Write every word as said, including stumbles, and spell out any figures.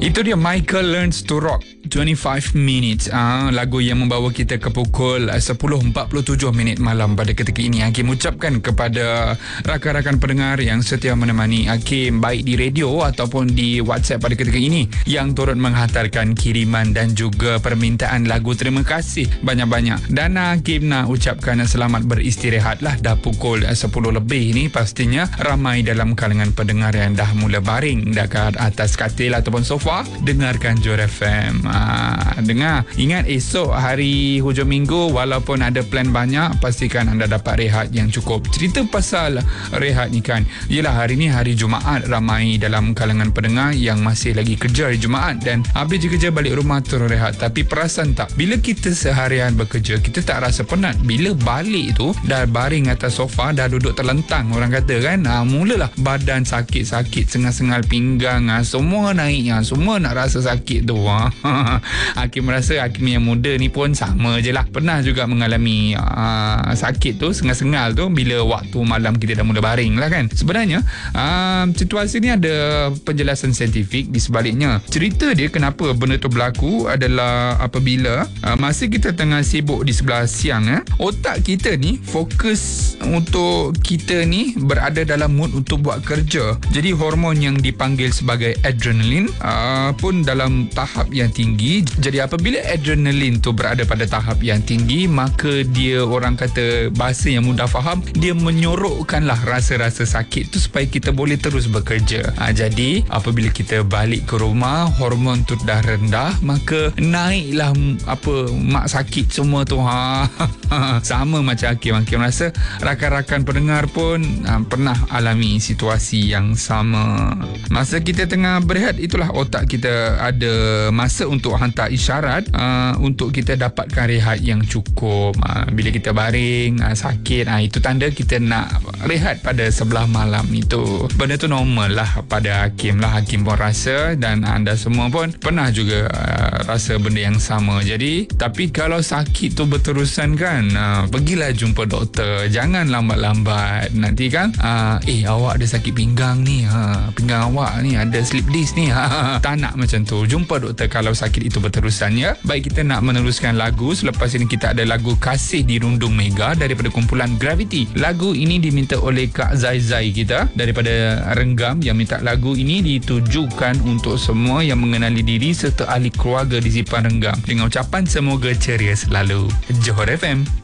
Itu dia Michael Learns to Rock twenty-five minutes. Ah, lagu yang membawa kita ke pukul sepuluh empat puluh tujuh minit malam pada ketika ini. Hakim ucapkan kepada rakan-rakan pendengar yang setia menemani Hakim baik di radio ataupun di WhatsApp pada ketika ini yang turut menghantarkan kiriman dan juga permintaan lagu. Terima kasih banyak-banyak. Dan Hakim nak ucapkan selamat beristirahat lah. Dah pukul sepuluh lebih ni, pastinya ramai dalam kalangan pendengar yang dah mula baring dekat atas katil ataupun sofa dengarkan Johor F M. Ha, dengar. Ingat esok hari hujung minggu, walaupun ada plan banyak, pastikan anda dapat rehat yang cukup. Cerita pasal rehat ni kan, yelah hari ni hari Jumaat, ramai dalam kalangan pendengar yang masih lagi kerja hari Jumaat dan habis je kerja balik rumah terus rehat. Tapi perasan tak, bila kita seharian bekerja, kita tak rasa penat. Bila balik tu dah baring atas sofa, dah duduk terlentang orang kata kan, ha, mulalah badan sakit-sakit, sengal-sengal pinggang, ha, semua naiknya, semua nak rasa sakit tu. Ha. Hakim rasa Hakim yang muda ni pun sama je lah, pernah juga mengalami uh, sakit tu, sengal-sengal tu bila waktu malam kita dah mula baring lah kan. Sebenarnya uh, situasi ni ada penjelasan saintifik di sebaliknya. Cerita dia kenapa benda tu berlaku adalah apabila uh, masa kita tengah sibuk di sebelah siang, eh, otak kita ni fokus untuk kita ni berada dalam mood untuk buat kerja. Jadi hormon yang dipanggil sebagai adrenalin uh, pun dalam tahap yang tinggi. Jadi apabila adrenalin tu berada pada tahap yang tinggi, maka dia, orang kata bahasa yang mudah faham, dia menyorokkanlah rasa-rasa sakit tu supaya kita boleh terus bekerja. Ha, jadi apabila kita balik ke rumah, hormon tu dah rendah, maka naiklah apa mak sakit semua tu. Ha, sama macam Hakim. Hakim rasa rakan-rakan pendengar pun ha, pernah alami situasi yang sama. Masa kita tengah berehat, itulah otak kita ada masa untuk hantar isyarat uh, untuk kita dapatkan rehat yang cukup. Uh, bila kita baring uh, sakit, uh, itu tanda kita nak rehat pada sebelah malam itu. Benda tu normal lah pada Hakim lah. Hakim pun rasa dan anda semua pun pernah juga uh, rasa benda yang sama. Jadi tapi kalau sakit tu berterusan kan, uh, pergilah jumpa doktor. Jangan lambat-lambat. Nanti kan uh, eh awak ada sakit pinggang ni, ha, pinggang awak ni ada slip disc ni, ha. Tak nak macam tu. Jumpa doktor kalau sakit itu berterusan ya. Baik, kita nak meneruskan lagu. Selepas ini kita ada lagu Kasih Dirundung Mega daripada kumpulan Gravity. Lagu ini diminta oleh Kak Zai Zai kita daripada Renggam, yang minta lagu ini ditujukan untuk semua yang mengenali diri serta ahli keluarga di Zipan Renggam, dengan ucapan semoga ceria selalu. Johor F M.